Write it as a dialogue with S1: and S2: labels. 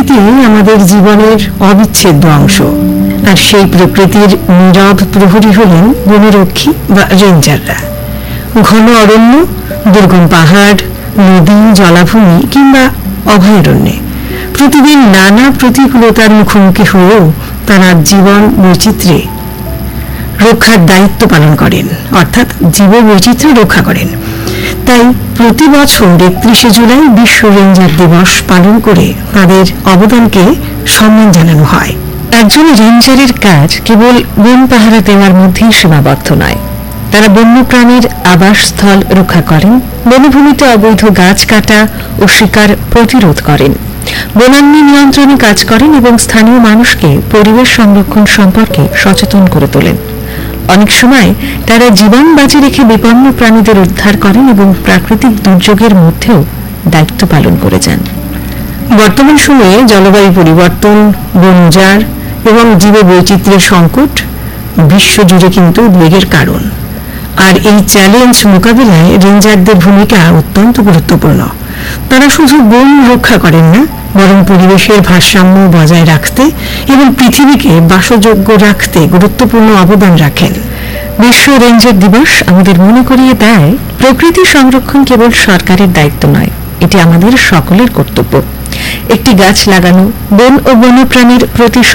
S1: প্রকৃতি আমাদের জীবনের অবিচ্ছেদ্য অংশ, আর সেই প্রকৃতির নীরব প্রহরী হলেন বনরক্ষী বা রেঞ্জাররা। ঘন অরণ্য, দুর্গম পাহাড়, নদী, জলাভূমি কিংবা অভয়ারণ্যে প্রতিদিন নানা প্রতিকূলতার মুখোমুখি হয়েও তারা জীবন বৈচিত্র্যে রক্ষার দায়িত্ব পালন করেন, অর্থাৎ জীববৈচিত্র্য রক্ষা করেন। তাই প্রতি বছর 31শে জুলাই বিশ্ব রেঞ্জার দিবস পালন করে তাদের অবদানকে সম্মান জানানো হয়।
S2: একজন রেঞ্জারের কাজ কেবল বন পাহারা দেওয়ার মধ্যেই সীমাবদ্ধ নয়। তারা বন্যপ্রাণীর আবাসস্থল রক্ষা করেন, বনভূমিতে অবৈধ গাছ কাটা ও শিকার প্রতিরোধ করেন, বনাগ্নি নিয়ন্ত্রণে কাজ করেন এবং স্থানীয় মানুষকে পরিবেশ সংরক্ষণ সম্পর্কে সচেতন করে তোলেন। অনেক সময় তারা জীবন বাজি রেখে বিপন্ন প্রাণীদের উদ্ধার করেন এবং প্রাকৃতিক দুর্যোগের মধ্যেও দায়িত্ব পালন করে যান।
S1: বর্তমান সময়ে জলবায়ু পরিবর্তন, বনজার এবং জীববৈচিত্র্যের সংকট বিশ্বজুড়ে কিন্তু উদ্বেগের কারণ। আর এই চ্যালেঞ্জ মোকাবিলায় রেঞ্জারদের ভূমিকা অত্যন্ত গুরুত্বপূর্ণ। তারা শুধু বন রক্ষা করেন না, বরং পরিবেশের ভারসাম্য বজায় রাখতে এবং পৃথিবীকে বাসযোগ্য রাখতে গুরুত্বপূর্ণ অবদান রাখেন।
S2: বিশ্ব রেঞ্জার দিবস আমাদের মনে করিয়ে দেয়, প্রকৃতি সংরক্ষণ কেবল সরকারের দায়িত্ব নয়, এটি আমাদের সকলের কর্তব্য। একটি গাছ লাগানো, বন ও বন্যপ্রাণীর প্রতি